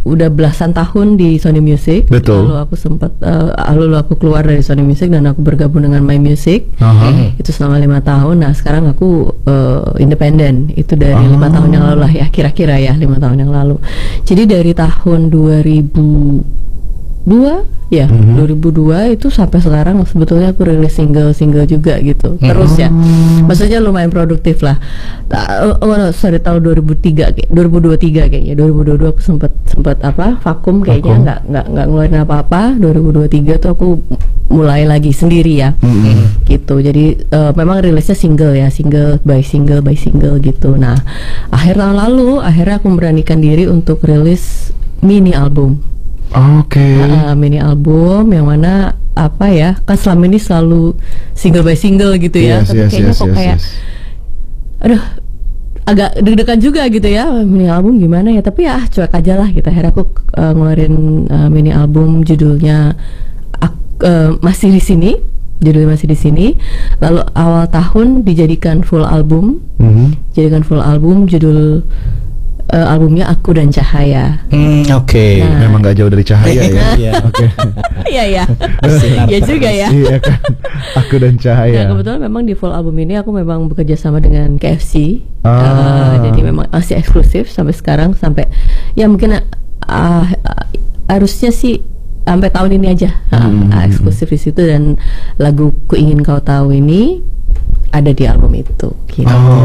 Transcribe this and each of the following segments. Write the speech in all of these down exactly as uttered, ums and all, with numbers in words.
udah belasan tahun di Sony Music. Betul. Lalu aku sempat uh, lalu aku keluar dari Sony Music dan aku bergabung dengan My Music. Aha. Itu selama lima tahun. Nah sekarang aku uh, independen. Itu dari lima Oh. tahun yang lalu lah ya, kira-kira ya lima tahun yang lalu. Jadi dari tahun dua ribu dua ya, Mhm. dua ribu dua itu sampai sekarang sebetulnya aku rilis single-single juga gitu. Terus ya. Maksudnya lumayan produktif lah. Ta- Oh, no, sorry tahun dua ribu tiga kayak dua ribu dua puluh tiga kayaknya. dua ribu dua puluh dua aku sempat sempat apa? Vakum kayaknya Vakum. nggak nggak nggak ngeluarin apa-apa. dua ribu dua puluh tiga tuh aku mulai lagi sendiri ya. Mhm. Gitu. Jadi eh, memang rilisnya single ya, single by single by single gitu. Nah, akhir tahun lalu akhirnya aku memberanikan diri untuk rilis mini album. Oke. Uh, mini album yang mana apa ya, kan selama ini selalu single by single gitu ya, Yes, tapi yes, kayaknya yes, kok yes, kayak yes. aduh agak deg-degan juga gitu ya, mini album gimana ya, tapi ya ah, cuek aja lah gitu. Akhirnya aku uh, ngeluarin uh, mini album judulnya ak- uh, masih di sini, judulnya masih di sini. Lalu awal tahun dijadikan full album, Mhm. jadikan full album judul uh, albumnya Aku dan Cahaya. Hmm, oke. Nah. Memang nggak jauh dari cahaya ya. Iya. Oke. Iya ya, Bersinar iya juga terus. ya. Iya kan. Aku dan cahaya. Nah kebetulan memang di full album ini aku memang bekerja sama dengan K F C. Ah. Uh, jadi memang masih eksklusif sampai sekarang, sampai ya mungkin uh, uh, harusnya sih sampai tahun ini aja uh, Hmm. uh, eksklusif di situ, dan lagu Ku Ingin Kau Tahu ini ada di album itu. Gitu.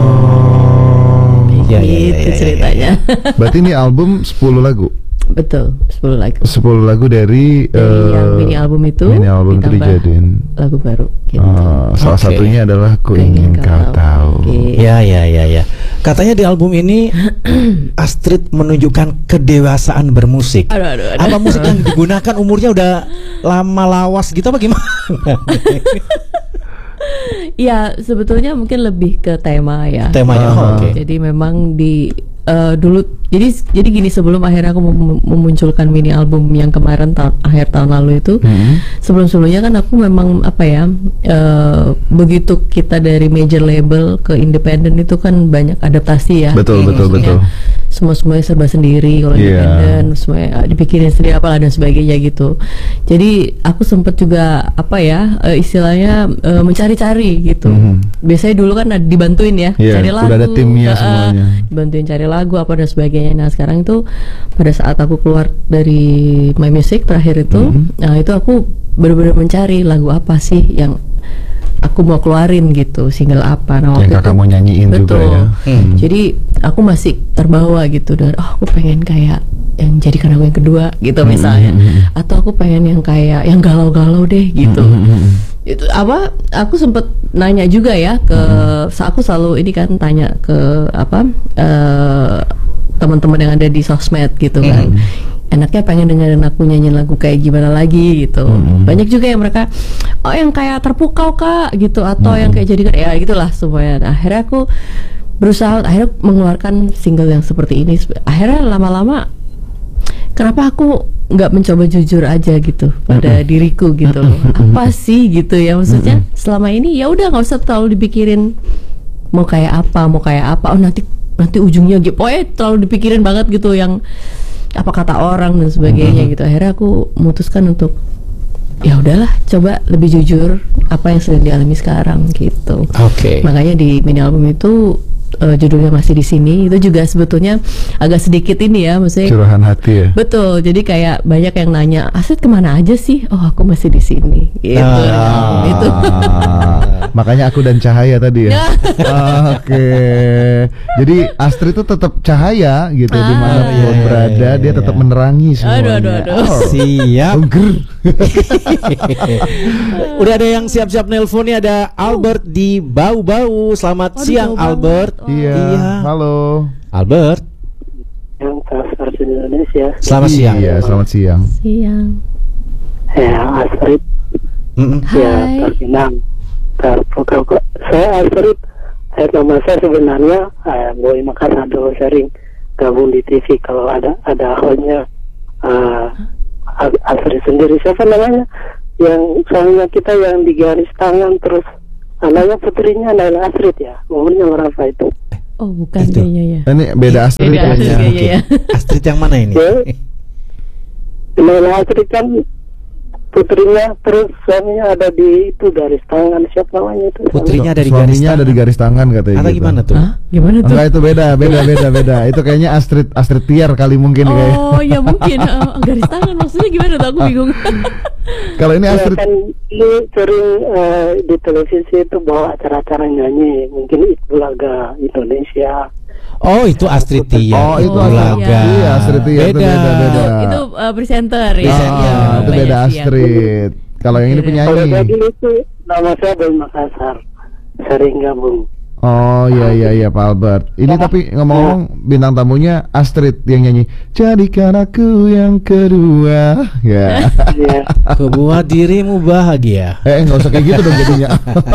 Oh. Iya, iya, iya, Gitu iya, iya. ceritanya. Berarti ini album sepuluh lagu. Betul, sepuluh lagu. sepuluh lagu dari, Dari eh, yang mini album itu mini album itu ditambah dijadiin. lagu baru. Gitu. Oh, salah Oke. satunya adalah Ku Ingin Kau Tahu. Gitu. Ya, ya, ya, ya. Katanya di album ini Astrid menunjukkan kedewasaan bermusik. Aduh, aduh, aduh. Apa musik yang digunakan umurnya udah lama lawas gitu apa gimana? Ya sebetulnya mungkin lebih ke tema ya. Temanya, oh, oke. Jadi memang di eh, dulu jadi jadi gini, sebelum akhirnya aku mem- memunculkan mini album yang kemarin ta- akhir tahun lalu itu, Hmm. sebelum-sebelumnya kan aku memang apa ya, eh, begitu kita dari major label ke independen itu kan banyak adaptasi ya. Betul, betul, Maksudnya betul. semua semuanya serba sendiri kalau Iya. independen, semuanya uh, dipikirin sendiri apalah dan sebagainya gitu. Jadi aku sempat juga apa ya, uh, istilahnya uh, mencari-cari gitu. Mhm. Biasanya dulu kan ada- dibantuin ya, Iya, cari lagu, udah ada timnya uh, semuanya. dibantuin cari lagu apa dan sebagainya. Nah sekarang itu pada saat aku keluar dari My Music terakhir itu, Mhm. nah itu aku benar-benar mencari lagu apa sih yang aku mau keluarin gitu, single apa. Nah, Yang waktu kakak itu- mau nyanyiin juga betul. ya. Hmm. Jadi aku masih terbawa gitu dan oh aku pengen kayak yang jadikan aku yang kedua gitu Hmm, misalnya, hmm, hmm. atau aku pengen yang kayak yang galau-galau deh gitu. Hmm, hmm, hmm. Itu apa? Aku sempet nanya juga ya ke, sa- aku selalu ini kan tanya ke apa eh, teman-teman yang ada di sosmed gitu kan. Enaknya pengen dengerin aku nyanyiin lagu kayak gimana lagi gitu. Hmm. Banyak juga yang mereka oh yang kayak terpukau kak gitu, atau yang kayak jadikan ya gitulah semuanya. Nah, akhirnya aku berusaha akhirnya mengeluarkan single yang seperti ini. Akhirnya lama-lama kenapa aku nggak mencoba jujur aja gitu pada diriku gitu loh. Apa sih gitu ya, maksudnya selama ini ya udah nggak usah terlalu dipikirin mau kayak apa mau kayak apa oh nanti nanti ujungnya gitu. Pokoknya terlalu dipikirin banget gitu yang apa kata orang dan sebagainya gitu. Akhirnya aku memutuskan untuk ya udahlah coba lebih jujur apa yang sedang dialami sekarang gitu. Oke. Makanya di mini album itu eh, judulnya Masih di Sini itu juga sebetulnya agak sedikit ini ya, maksudnya Curahan hati ya. betul. Jadi kayak banyak yang nanya, Astrid kemana aja sih? Oh aku masih di sini. Gitu. Ah. Itu. Ah, makanya Aku dan Cahaya tadi ya. Ah, Oke. Jadi Astrid itu tetap cahaya gitu, Ah. dimanapun Iya, iya, berada iya, dia iya. tetap menerangi semuanya. Aduh, aduh, aduh. Oh. Siap. Ongger. Udah ada yang siap-siap nelpon nih, ada Albert di Bau-Bau. Selamat Waduh, siang jauh banget. Albert. Iya. Iya. Halo. Albert, yang transfer di Indonesia. selamat siang. Iya, selamat siang. Siang. Saya Astrid, Mm-mm. ya Hai. terkenang. Terpukau. Saya Astrid. Saya nama saya sebenarnya eh, Boy Makassar, dulu sering gabung di T V kalau ada ada hostnya uh, Astrid sendiri. Siapa namanya? Yang soalnya kita yang di garis tangan terus anaknya putrinya Naila Astrid ya. Umurnya berapa itu? Oh bukan Itu. kayaknya ya. Ini beda Astrid Beda Astrid kayaknya. kayaknya ya. Astrid yang mana ini? Ya, Nela Astrid kan putrinya, terus suaminya ada di itu garis tangan, siapa namanya itu? Putrinya ada di garis Suaminya ada di tangan. garis tangan katanya. Atau gitu. gimana tuh? Hah? Gimana tuh? Enggak, itu beda, beda, beda, beda. Itu kayaknya Astrid Astrid Tiar kali mungkin kayak. Oh ya mungkin uh, garis tangan maksudnya gimana tuh aku bingung. Kalau ini Ya, Astrid kan lu sering eh, di televisi itu bawa acara-acara nyanyi, mungkin itu laga Indonesia. Oh, itu Astrid Tiar. Oh, itu Oh, Astrid. iya. Iya, Astrid Tiar itu Beda. beda, beda. Oh, itu uh, presenter ya. Presenter. Ah, itu Iya, beda siap. Astrid. Kalau yang ini Beda. Kalau penyanyi. tadi itu nama saya Boy Makassar, sering gabung. Oh iya iya iya Pak Albert. Ini tapi ngomong-ngomong bintang tamunya Astrid yang nyanyi. Jadikan aku yang kedua. Ya. Iya. Ku buat dirimu bahagia. Eh nggak usah kayak gitu dong jadinya.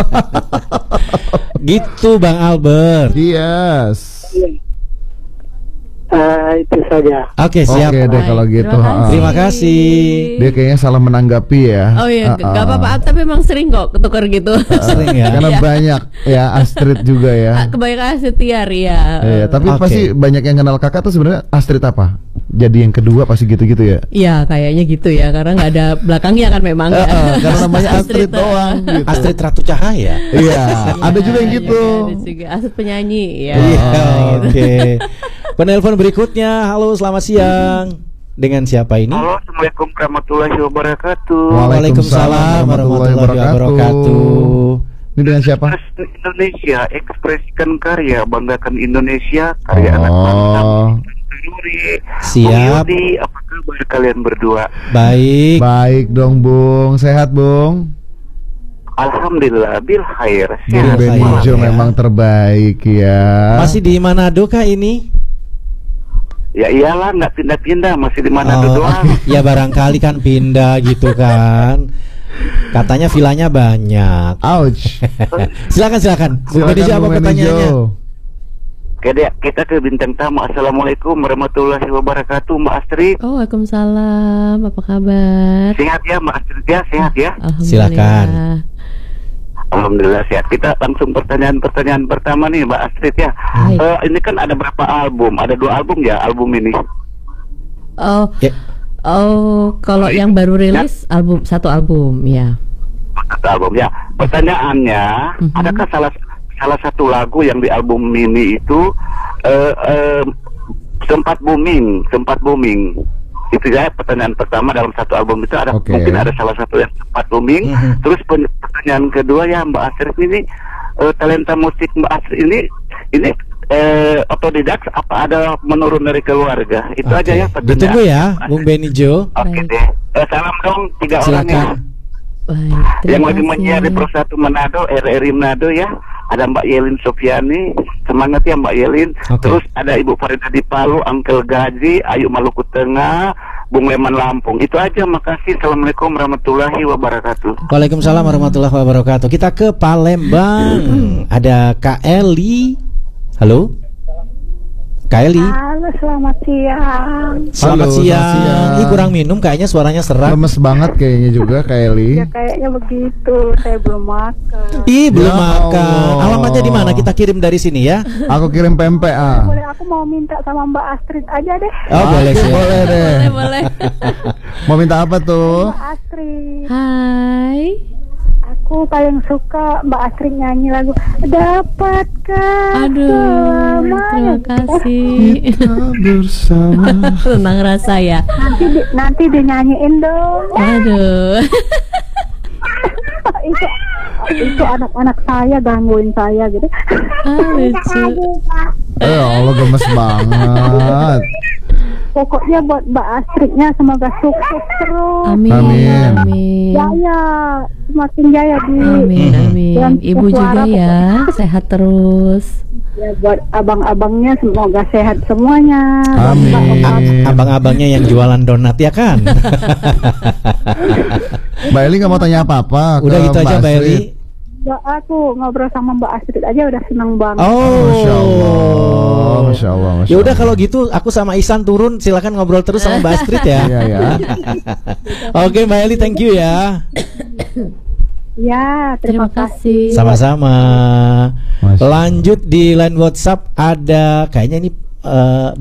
Gitu Bang Albert. Yes. Ah, itu saja. Oke, siap. Oke deh Baik, kalau gitu. terima ha. kasih. Terima kasih. Dia kayaknya salah menanggapi ya. Oh iya, Ah, nggak ah. apa-apa. Tapi emang sering kok ketukar gitu. Sering ya. Karena Iya. banyak ya Astrid juga ya. Ah, Kebanyakan Setiar ya. Iya, tapi Oke. pasti banyak yang kenal kakak tuh sebenarnya Astrid apa? Jadi yang kedua pasti gitu-gitu ya. Iya, kayaknya gitu ya. Karena nggak ada belakangnya kan memang. Eh, eh, karena namanya Astrid Astrid, doang. Gitu. Astrid Ratu Cahaya. Iya, ada juga yang Iya, gitu. Ada juga Astrid penyanyi ya. Iya, gitu. oke. Penelpon berikutnya. Halo, selamat siang. Dengan siapa ini? Halo, Assalamualaikum warahmatullahi wabarakatuh. Waalaikumsalam warahmatullahi wabarakatuh. Ini dengan siapa? Presiden Indonesia, ekspresikan karya, banggakan Indonesia, karya anak Oh. bangsa. Nuri, Siap. Bung Yudi, apa kabar kalian berdua? Baik. Baik dong Bung, sehat Bung. Alhamdulillah, bil khair. Bil Sehat khair. Benijo ya. memang terbaik ya. Masih di Manado kah ini? Ya iyalah, nggak pindah-pindah, masih di mana Oh, doang. ya barangkali kan pindah gitu kan. Katanya vilanya banyak. Ouch. Silakan silakan. Bung Silakan, Benejo, apa Bung pertanyaannya? Benijo. Oke deh, kita ke bintang tamu. Assalamualaikum warahmatullahi wabarakatuh, Mbak Astrid. Oh, waalaikumsalam. Apa kabar? Sehat ya, Mbak Astrid ya, sehat ya. Alhamdulillah. Silakan. Alhamdulillah sehat. Kita langsung pertanyaan-pertanyaan pertama nih, Mbak Astrid ya. Baik. Eh, ini kan ada berapa album? Ada dua album ya, album ini. Oh, Ya. oh, kalau yang baru rilis album satu album ya. Satu album ya. Pertanyaannya, Mhm. adakah salah salah satu lagu yang di album ini itu eh, eh, sempat booming, sempat booming? Itu ya pertanyaan pertama. Dalam satu album itu ada Oke. mungkin ada salah satu yang sempat booming. Mhm. Terus pen- pertanyaan kedua ya, Mbak Astrid ini eh, talenta musik Mbak Astrid ini ini eh, otodidak apa ada menurun dari keluarga? Itu Oke. aja ya pertanyaan. Ditunggu ya, Bung Benijo. Oke Baik. deh. Eh, salam dong tiga orang ya. Silakan. Baik, Yang terima lagi kasih. menyiar di Persatu Manado, R R I Manado ya. Ada Mbak Yelin Sofiani, semangat ya Mbak Yelin. Oke. Terus ada Ibu Farida di Palu, Uncle Gaji, Ayu Maluku Tengah, Bung Leman Lampung. Itu aja, makasih. Assalamualaikum warahmatullahi wabarakatuh. Waalaikumsalam warahmatullahi wabarakatuh. Kita ke Palembang. Ada Kak Eli. Halo. Kak Eli. Halo, selamat siang. Selamat Halo, siang. selamat siang. Ih, kurang minum kayaknya suaranya serak. Lemes banget kayaknya juga Kak Eli. Ya kayaknya begitu, saya belum makan. Ih, belum Ya makan. Allah. Alamatnya di mana? Kita kirim dari sini ya. Aku kirim pempek ah. Boleh aku mau minta sama Mbak Astrid aja deh. Oh, boleh sih. Boleh deh. Boleh, boleh. Mau minta apa tuh? Mbak Astrid, Hai. aku paling suka Mbak Astrid nyanyi lagu Dapatkah Aduh, selamanya. terima kasih. Kita bersama. Tenang rasa ya. Nanti di, nanti dinyanyiin dong. Aduh. itu itu anak-anak saya gangguin saya gitu. Ah, lucu. Eh Allah gemes banget. Pokoknya buat Mbak Astridnya semoga sukses terus. Amin. Amin. Amin. Jaya, semakin jaya di Amin, amin. Dan Ibu juga suara ya, sehat terus. ya buat abang-abangnya semoga sehat semuanya. Amin. A- Abang-abangnya yang jualan donat ya kan? Mbak Eli nggak mau tanya apa-apa. ke Udah gitu aja Mbak Astrid. Eli. Ya, aku ngobrol sama Mbak Astrid aja udah seneng banget. Oh. Masya Allah, Masya Allah, Masya Ya udah Allah. kalau gitu aku sama Isan turun, silakan ngobrol terus sama Mbak Astrid ya. Iya ya. Oke Mbak Eli, thank you ya. Ya, Terima terima, kasih. kasih. Sama-sama. Masya Allah. Lanjut di line WhatsApp ada kayaknya ini eh,